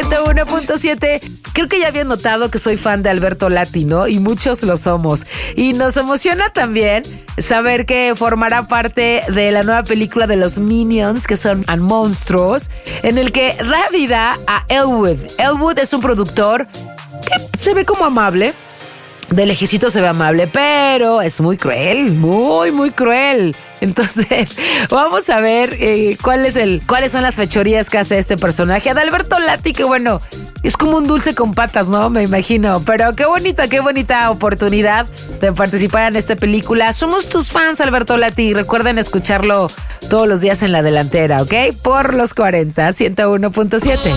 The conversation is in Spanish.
101.7. Creo que ya habían notado que soy fan de Alberto Lati, ¿no? Y muchos lo somos. Y nos emociona también saber que formará parte de la nueva película de los Minions, que son monstruos, en el que da vida a Elwood. Elwood es un productor que se ve como amable. De lejecito se ve amable, pero es muy cruel, muy cruel. Entonces, vamos a ver cuáles son las fechorías que hace este personaje. Adalberto Lati, que bueno, es como un dulce con patas, ¿no? Me imagino. Pero qué bonita oportunidad de participar en esta película. Somos tus fans, Alberto Lati. Recuerden escucharlo todos los días en la delantera, ¿ok? Por los 40, 101.7.